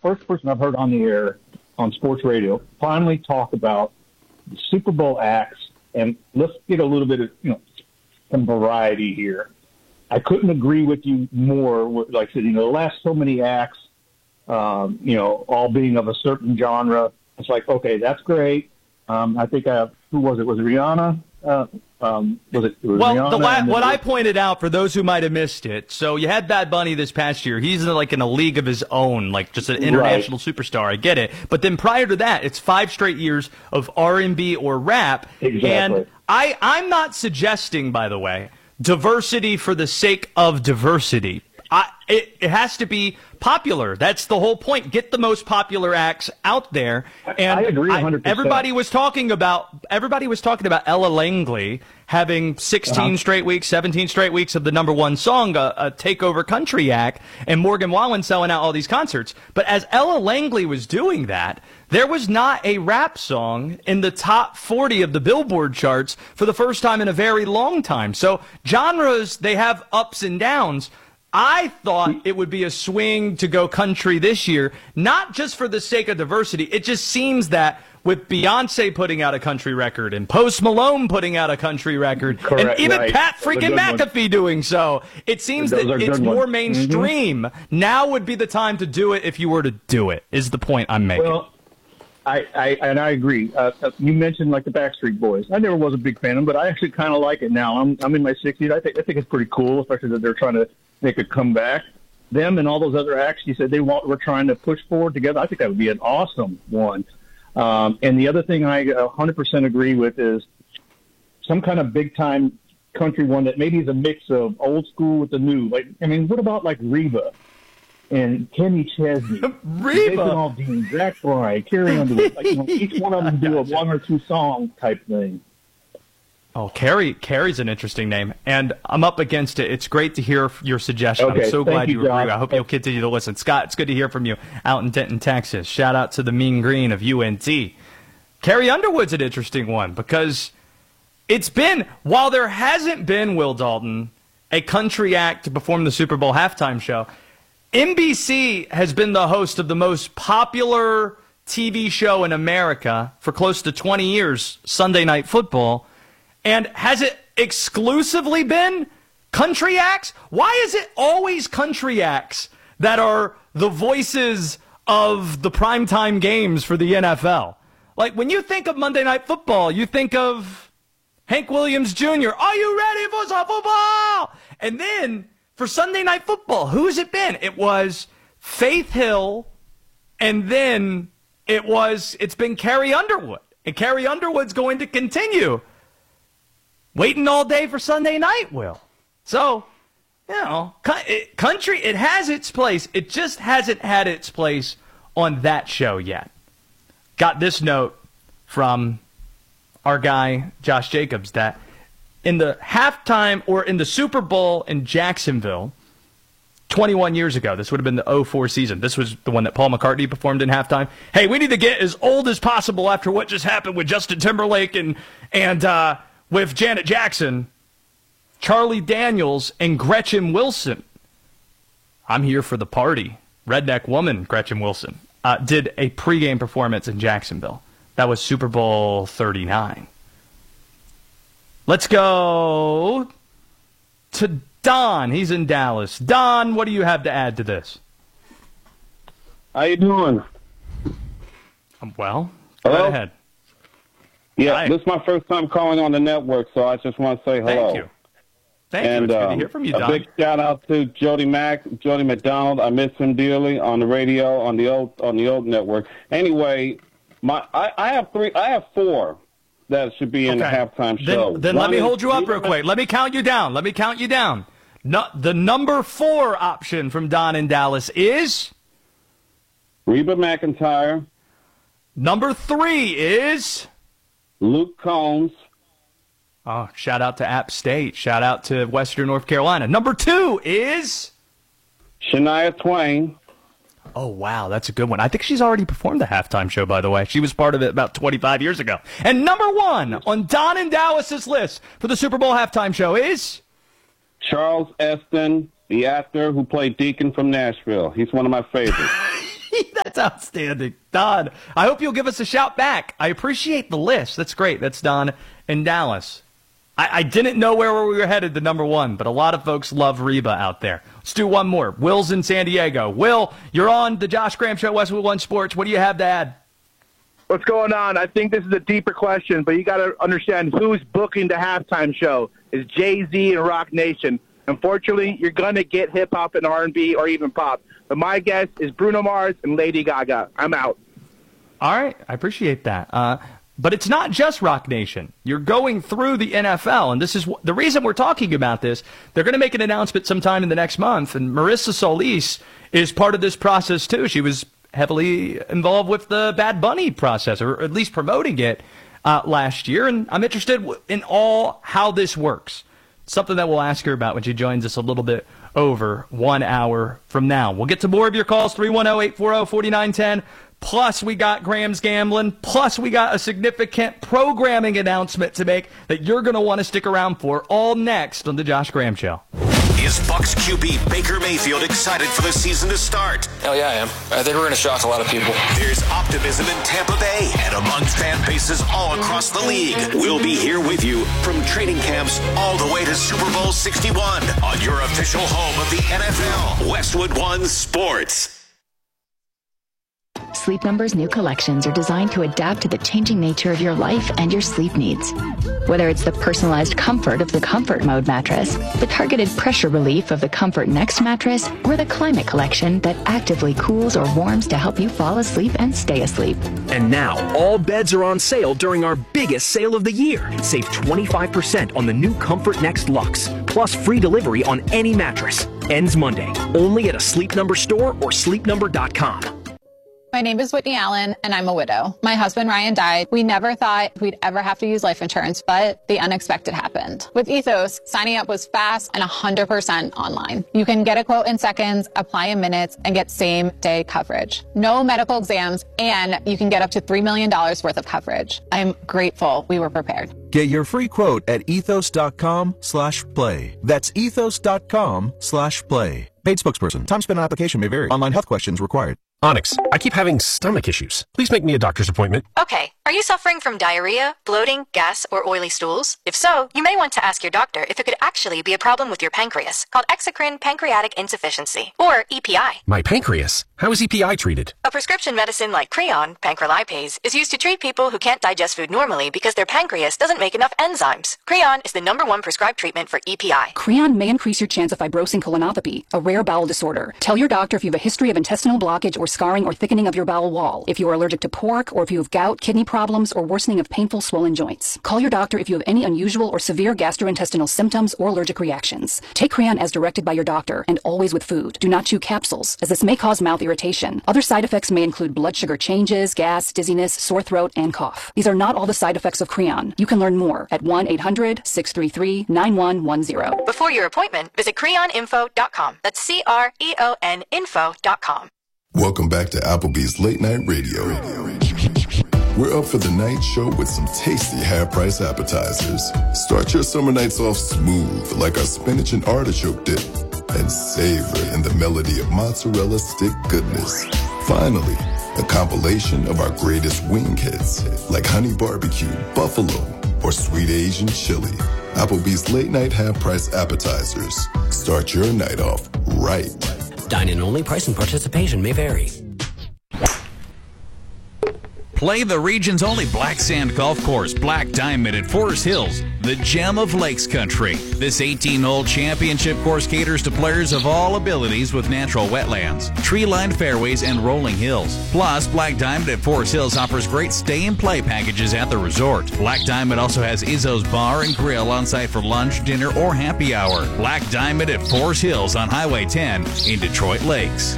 first person I've heard on the air on sports radio finally talk about the Super Bowl acts, and let's get a little bit of some variety here. I couldn't agree with you more. Like I said, the last so many acts, all being of a certain genre. It's like, okay, that's great. I think who was it? Was it Rihanna? What I pointed out for those who might have missed it. So you had Bad Bunny this past year. He's like in a league of his own, like just an international superstar. I get it. But then prior to that, it's 5 straight years of R&B or rap. Exactly. And I'm not suggesting, by the way, diversity for the sake of diversity. It has to be popular. That's the whole point. Get the most popular acts out there. And I agree 100%. Everybody was talking about Ella Langley having 16 straight weeks, 17 straight weeks of the number one song, a takeover country act, and Morgan Wallen selling out all these concerts. But as Ella Langley was doing that, there was not a rap song in the top 40 of the Billboard charts for the first time in a very long time. So genres, they have ups and downs. I thought it would be a swing to go country this year, not just for the sake of diversity. It just seems that with Beyonce putting out a country record and Post Malone putting out a country record, and even Pat freaking McAfee doing so, it seems that it's more mainstream. Mm-hmm. Now would be the time to do it if you were to do it, is the point I'm making. Well, I agree. You mentioned like the Backstreet Boys. I never was a big fan of them, but I actually kind of like it now. I'm in my 60s. I think it's pretty cool, especially that they're trying to make a comeback. Them and all those other acts you said we're trying to push forward together. I think that would be an awesome one. And the other thing I 100% agree with is some kind of big time country one that maybe is a mix of old school with the new. What about like Reba and Kenny Chesney, Reba, Jason Aldean, Zach Bryan, Carrie Underwood? Each one of them do a 1 or 2 song type thing. Oh, Carrie's an interesting name, and I'm up against it. It's great to hear your suggestion. Okay, I'm so glad you agree. John. I hope you'll continue to listen. Scott, it's good to hear from you out in Denton, Texas. Shout out to the Mean Green of UNT. Carrie Underwood's an interesting one because it's been, while there hasn't been, Will Dalton, a country act to perform the Super Bowl halftime show, NBC has been the host of the most popular TV show in America for close to 20 years, Sunday Night Football. And has it exclusively been country acts? Why is it always country acts that are the voices of the primetime games for the NFL? Like, when you think of Monday Night Football, you think of Hank Williams Jr. Are you ready for some football? And then for Sunday Night Football, who's it been? It was Faith Hill, and then it's been Carrie Underwood. And Carrie Underwood's going to continue. Waiting all day for Sunday night, Will. So, country, it has its place. It just hasn't had its place on that show yet. Got this note from our guy, Josh Jacobs, that in the halftime or in the Super Bowl in Jacksonville 21 years ago, this would have been the 2004 season. This was the one that Paul McCartney performed in halftime. Hey, we need to get as old as possible after what just happened with Justin Timberlake and with Janet Jackson, Charlie Daniels, and Gretchen Wilson. I'm here for the party. Redneck woman, Gretchen Wilson, did a pregame performance in Jacksonville. That was Super Bowl 39. Let's go to Don. He's in Dallas. Don, what do you have to add to this? How you doing? Well, go right ahead. Yeah, Hi. This is my first time calling on the network, so I just want to say hello. Thank you. It's good to hear from you, Don. A big shout out to Jody McDonald. I miss him dearly on the radio on the old network. Anyway, I have 4 that should be in the halftime show. Then let me hold you up real quick. Let me count you down. No, the number 4 option from Don in Dallas is Reba McEntire. Number 3 is Luke Combs. Oh, shout out to App State. Shout out to Western North Carolina. Number 2 is Shania Twain. Oh, wow, that's a good one. I think she's already performed the halftime show, by the way. She was part of it about 25 years ago. And number 1 on Don and Dallas's list for the Super Bowl halftime show is Charles Esten, the actor who played Deacon from Nashville. He's one of my favorites. That's outstanding. Don, I hope you'll give us a shout back. I appreciate the list. That's great. That's Don in Dallas. I didn't know where we were headed to number one, but a lot of folks love Reba out there. Let's do one more. Will's in San Diego. Will, you're on the Josh Graham Show, Westwood One Sports. What do you have to add? What's going on? I think this is a deeper question, but you got to understand who's booking the halftime show. Is Jay-Z and Rock Nation. Unfortunately, you're going to get hip-hop and R&B or even pop. But my guess is Bruno Mars and Lady Gaga. I'm out. All right. I appreciate that. But it's not just Rock Nation. You're going through the NFL, and this is the reason we're talking about this. They're going to make an announcement sometime in the next month, and Marissa Solis is part of this process, too. She was heavily involved with the Bad Bunny process, or at least promoting it last year, and I'm interested in how this works. Something that we'll ask her about when she joins us a little bit over 1 hour from now. We'll get to more of your calls, 310-840-4910. Plus, we got Graham's Gambling. Plus, we got a significant programming announcement to make that you're going to want to stick around for, all next on The Josh Graham Show. Is Bucs QB Baker Mayfield excited for the season to start? Hell yeah, I am. I think we're going to shock a lot of people. There's optimism in Tampa Bay and among fan bases all across the league. We'll be here with you from training camps all the way to Super Bowl 61 on your official home of the NFL, Westwood One Sports. Sleep Number's new collections are designed to adapt to the changing nature of your life and your sleep needs. Whether it's the personalized comfort of the Comfort Mode mattress, the targeted pressure relief of the Comfort Next mattress, or the Climate Collection that actively cools or warms to help you fall asleep and stay asleep. And now, all beds are on sale during our biggest sale of the year. Save 25% on the new Comfort Next Luxe, plus free delivery on any mattress. Ends Monday, only at a Sleep Number store or sleepnumber.com. My name is Whitney Allen, and I'm a widow. My husband, Ryan, died. We never thought we'd ever have to use life insurance, but the unexpected happened. With Ethos, signing up was fast and 100% online. You can get a quote in seconds, apply in minutes, and get same-day coverage. No medical exams, and you can get up to $3 million worth of coverage. I'm grateful we were prepared. Get your free quote at ethos.com/play. That's ethos.com/play. Paid spokesperson. Time spent on application may vary. Online health questions required. Onyx, I keep having stomach issues. Please make me a doctor's appointment. Okay. Are you suffering from diarrhea, bloating, gas, or oily stools? If so, you may want to ask your doctor if it could actually be a problem with your pancreas, called exocrine pancreatic insufficiency, or EPI. My pancreas? How is EPI treated? A prescription medicine like Creon, pancrelipase, is used to treat people who can't digest food normally because their pancreas doesn't make enough enzymes. Creon is the #1 prescribed treatment for EPI. Creon may increase your chance of fibrosing colonopathy, a rare bowel disorder. Tell your doctor if you have a history of intestinal blockage or scarring or thickening of your bowel wall, if you are allergic to pork, or if you have gout, kidney problems, or worsening of painful swollen joints. Call your doctor if you have any unusual or severe gastrointestinal symptoms or allergic reactions. Take Creon as directed by your doctor, and always with food. Do not chew capsules, as this may cause mouth irritation. Other side effects may include blood sugar changes, gas, dizziness, sore throat, and cough. These are not all the side effects of Creon. You can learn more at 1-800-633-9110. Before your appointment, visit creoninfo.com. That's CREON info.com. Welcome back to Applebee's Late Night Radio. We're up for the night show with some tasty half-price appetizers. Start your summer nights off smooth like our spinach and artichoke dip, and savor in the melody of mozzarella stick goodness. Finally, a compilation of our greatest wing hits like honey barbecue, buffalo, or sweet Asian chili. Applebee's Late Night half-price appetizers. Start your night off right. Dine-in only. Price and participation may vary. Play the region's only black sand golf course, Black Diamond at Forest Hills, the gem of Lakes Country. This 18-hole championship course caters to players of all abilities with natural wetlands, tree-lined fairways, and rolling hills. Plus, Black Diamond at Forest Hills offers great stay-and-play packages at the resort. Black Diamond also has Izzo's Bar and Grill on site for lunch, dinner, or happy hour. Black Diamond at Forest Hills on Highway 10 in Detroit Lakes.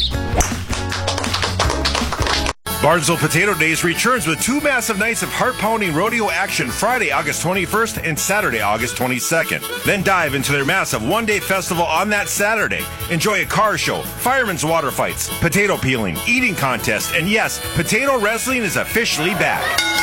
Barnesville Potato Days returns with 2 massive nights of heart-pounding rodeo action Friday, August 21st and Saturday, August 22nd. Then dive into their massive one-day festival on that Saturday. Enjoy a car show, firemen's water fights, potato peeling, eating contest, and yes, potato wrestling is officially back.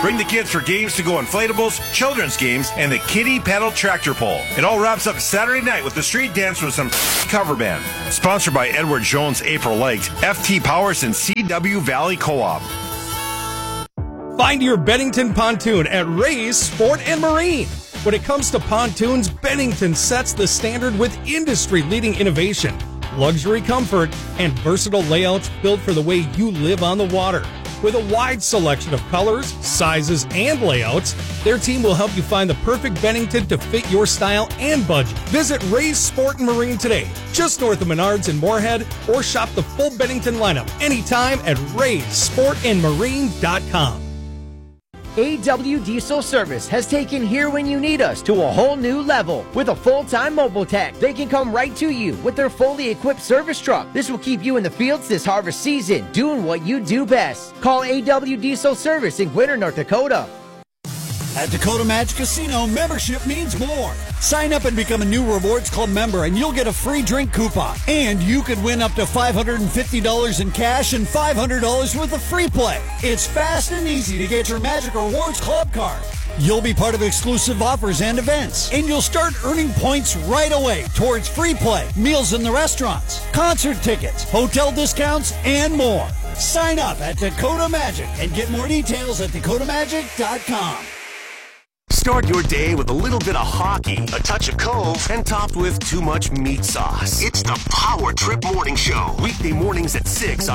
Bring the kids for games to go inflatables, children's games, and the kiddie paddle tractor pull. It all wraps up Saturday night with the street dance with some cover band. Sponsored by Edward Jones April Lakes, FT Powers, and CW Valley Co-op. Find your Bennington pontoon at Ray's Sport and Marine. When it comes to pontoons, Bennington sets the standard with industry-leading innovation, luxury comfort, and versatile layouts built for the way you live on the water. With a wide selection of colors, sizes, and layouts, their team will help you find the perfect Bennington to fit your style and budget. Visit Ray's Sport and Marine today, just north of Menards in Moorhead, or shop the full Bennington lineup anytime at raysportandmarine.com. AW Diesel Service has taken Here When You Need Us to a whole new level. With a full-time mobile tech, they can come right to you with their fully equipped service truck. This will keep you in the fields this harvest season, doing what you do best. Call AW Diesel Service in Gwinner, North Dakota. At Dakota Magic Casino, membership means more. Sign up and become a new Rewards Club member and you'll get a free drink coupon. And you could win up to $550 in cash and $500 worth of free play. It's fast and easy to get your Magic Rewards Club card. You'll be part of exclusive offers and events. And you'll start earning points right away towards free play, meals in the restaurants, concert tickets, hotel discounts, and more. Sign up at Dakota Magic and get more details at dakotamagic.com. Start your day with a little bit of hockey, a touch of Cove, and topped with too much meat sauce. It's the Power Trip Morning Show. Weekday mornings at 6 on